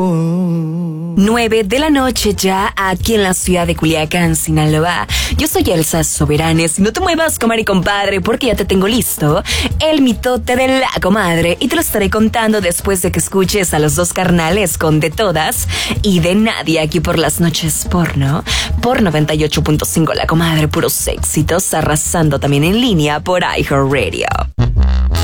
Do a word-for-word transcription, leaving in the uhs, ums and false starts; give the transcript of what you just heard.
nueve de la noche ya aquí en la ciudad de Culiacán, Sinaloa. Yo soy Elsa Soberanes. No te muevas, comadre y compadre, porque ya te tengo listo el mitote de la comadre y te lo estaré contando después de que escuches a los dos carnales con De Todas y de Nadie aquí por las noches porno, por noventa y ocho punto cinco La Comadre, puros éxitos, arrasando también en línea por iHeartRadio.